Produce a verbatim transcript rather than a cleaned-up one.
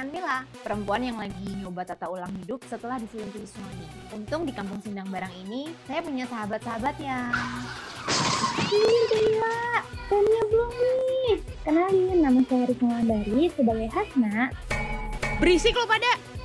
melahirkan Mila, perempuan yang lagi nyoba tata ulang hidup setelah diselingkuhi suami. Untung di kampung Sindang Barang ini, saya punya sahabat-sahabat yang... Ini Mila, Tania belum nih. Kenalin, nama saya Risma Dari sebagai Hasna. Berisik lo pada!